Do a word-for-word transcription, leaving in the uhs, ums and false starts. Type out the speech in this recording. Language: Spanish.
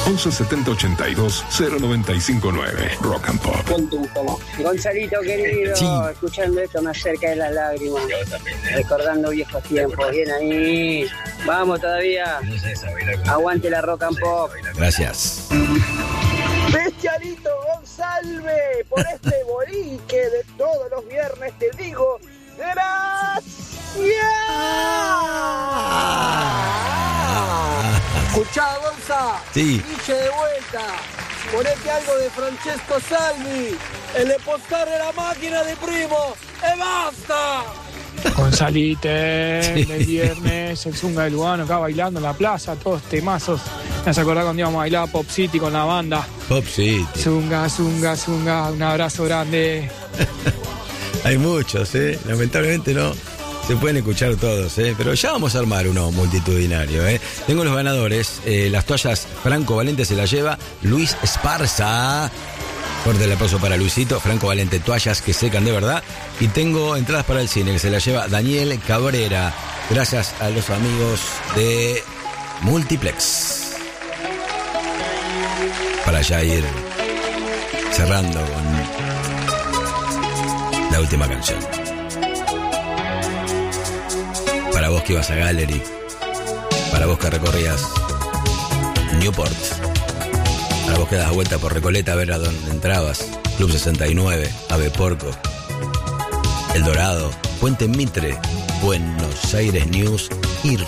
once setenta ochenta y dos cero noventa y cinco nueve. Rock and Pop. Gonzalito querido, Sí. escuchando esto me acerca de las lágrimas. Recordando viejos tiempos. Bien ahí. Vamos todavía. Aguante la Rock and Pop. Gracias. Bestialito Gonzalve, por este boliche de todos los viernes te digo gracias. Escuchá, Gonza. Sí. Guille de vuelta. Ponete algo de Francesco Salvi. El espostar de la máquina de primo. ¡E basta! Gonzalite, Sí. del viernes, el Zunga de Lugano acá bailando en la plaza, todos temazos. Me hace acordar cuando íbamos a bailar Pop City con la banda. Pop City. Zunga, Zunga, Zunga, un abrazo grande. Hay muchos, ¿eh? Lamentablemente no se pueden escuchar todos, ¿eh? Pero ya vamos a armar uno multitudinario, ¿eh? Tengo los ganadores. Eh, las toallas Franco Valente se las lleva Luis Esparza. Fuerte el aplauso para Luisito. Franco Valente, toallas que secan de verdad. Y tengo entradas para el cine que se las lleva Daniel Cabrera. Gracias a los amigos de Multiplex. Para ya ir cerrando con la última canción. Para vos que ibas a Gallery. Para vos que recorrías Newport. Para vos que das vuelta por Recoleta a ver a dónde entrabas. Club sesenta y nueve, Ave Porco, El Dorado, Puente Mitre, Buenos Aires News